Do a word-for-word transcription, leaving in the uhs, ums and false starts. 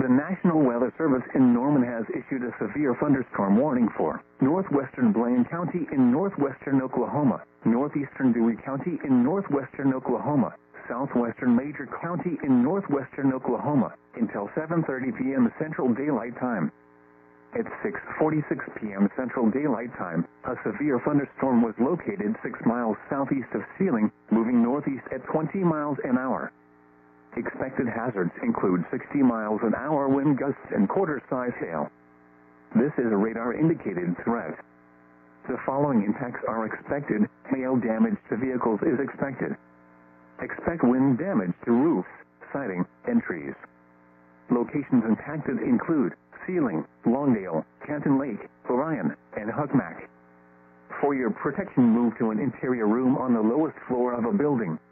The National Weather Service in Norman has issued a severe thunderstorm warning for northwestern Blaine County in northwestern Oklahoma, northeastern Dewey County in northwestern Oklahoma, southwestern Major County in northwestern Oklahoma, until seven thirty p m Central Daylight Time. At six forty-six p m Central Daylight Time, a severe thunderstorm was located six miles southeast of Sealing, moving northeast at twenty miles an hour. Expected hazards include sixty miles an hour wind gusts and quarter-size hail. This is a radar-indicated threat. The following impacts are expected. Hail damage to vehicles is expected. Expect wind damage to roofs, siding, and trees. Locations impacted include Sealing, Longdale, Canton Lake, Orion, and Huckmack. For your protection, move to an interior room on the lowest floor of a building.